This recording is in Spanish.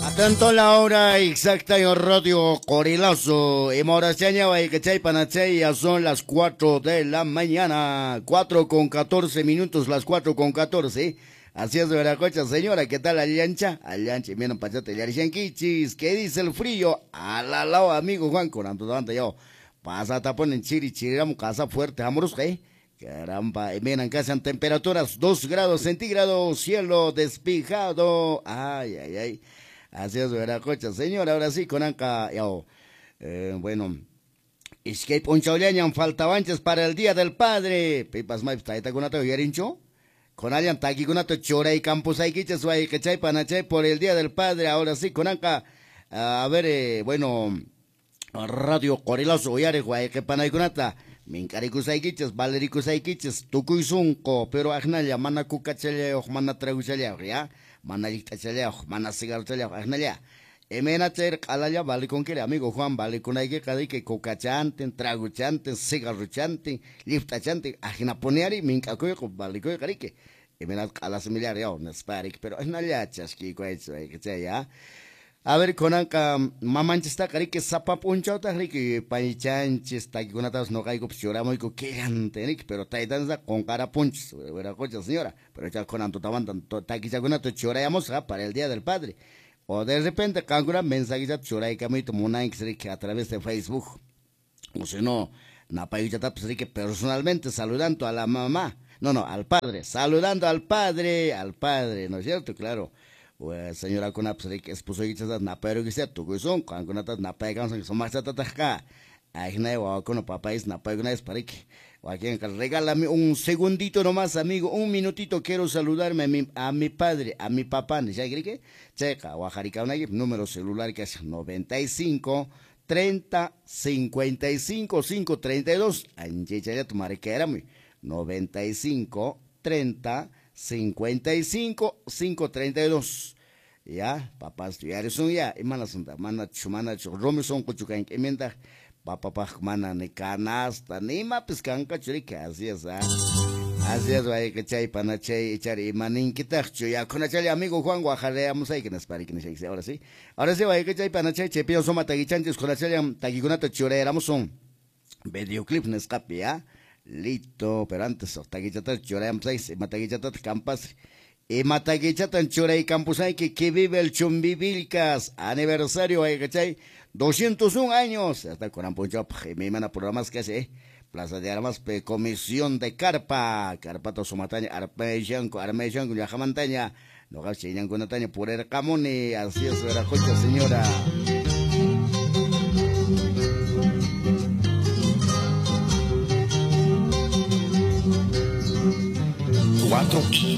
Tanto la hora exacta en Radio Corilazo. Y Morachaña, Guaycachay, Panachay, ya son las 4 de la mañana. 4:14 las 4:14. Así es, Veracocha, señora, ¿qué tal, Aliancha? Aliancha, miren, pachate, Yarianquichis, ¿qué dice el frío? A la lao, amigo Juan, con tanto yo. Pasa, tapón en Chiri, Chiriram, casa fuerte, amoroso, Caramba, y miren, que hacen temperaturas 2 grados centígrados, cielo despejado. Ay, ay, ay. Así es, Veracocha, señor, ahora sí, con Anca, bueno, es que ponchauliañan faltabanches para el Día del Padre. Pipas mai, está con ato yerincho. Con alian taqui con ato chora y campus hay quiches guay que chay panachay por el Día del Padre. Ahora sí, con Anca, a ver, bueno, Radio Corilazo, yare guay que panay con ata. Mincaricus hay quiches, valericus hay quiches, tucuizunco, pero agnalla, mana cucacheleo, mana tragucheleo, ya. Mana liktacheleo, mana cigarcheleo, agnalla. Emena cher calaya vale con que amigo Juan vale con hay que cada que cocachanten, traguchanten, cigarruchanten, liftachanten, ajena poneari, mincacoyo con vale con carique. Emena cala similar ya, no sparik, pero es nalla chasqui eso, que sea ya. A ver, con acá, mamanchista carique zapa punchauta, rique, paichanches, taquigunatas no caigo, psioramo y coqueante, pero taitanza con cara punch, vera cocha señora, pero ya con antotaban, taquichagunato chorayamos para el Día del Padre. O de repente, cangura mensaje ya choray camito mona que a través de Facebook. O si no, napayucha tapsri que personalmente saludando a la mamá. No, al padre, saludando al padre, ¿no es cierto? Claro. Pues señora con apsri que esposo y chas napayro que sea tu son, cangunatas napaygan son más tatataja. Ay, no, con papá es napaygan es para que. Regálame un segundito nomás, amigo, un minutito, quiero saludarme a mi padre, a mi papá, ¿ya que? Checa, Oaxaca, número celular que es 95 30 55 532. Anchecha ya tu madre que era muy 95 30 55 532. Ya, papás, ya eres un ya, y mana santa, mana chumana, Robinson, cochucan, que mienta. Papá mana ni canasta ni mapis canca churique así es vaya que chay panachay echar y manin quitacho ya con achale amigo Juan Guajareamos ahí que nos pare que nos dice ahora sí vaya que chay panachay chepio soma taguichantes con achale taguigunato choreramos son videoclip en escape ya listo pero antes taguichatas choreramos ahí mataguichatas campas y mataguichatan chora y campus hay que vive el chumbivilcas aniversario hay que chay 201 años, hasta con Ampuncho, mi mana programas que hace, Plaza de Armas, Comisión de Carpa, Carpato Somataña, Armeyanco, Yajamantaña, no gachiñan con Nataña, Purer Camone, así es, la cocha señora. 4